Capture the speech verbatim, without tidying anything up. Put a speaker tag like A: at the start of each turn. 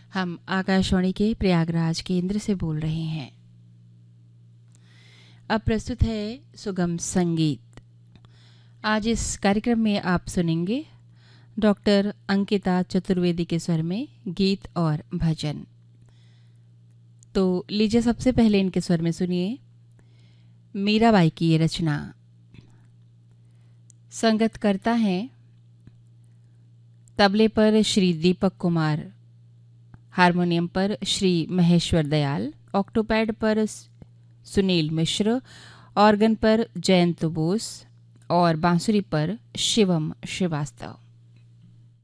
A: हम आकाशवाणी के प्रयागराज केंद्र से बोल रहे हैं। अब प्रस्तुत है सुगम संगीत। आज इस कार्यक्रम में आप सुनेंगे डॉक्टर अंकिता चतुर्वेदी के स्वर में गीत और भजन। तो लीजिए सबसे पहले इनके स्वर में सुनिए मीराबाई की ये रचना। संगत करता है तबले पर श्री दीपक कुमार, हारमोनियम पर श्री महेश्वर दयाल, ऑक्टोपैड पर सुनील मिश्र, ऑर्गन पर जयंत बोस और बांसुरी पर शिवम श्रीवास्तव।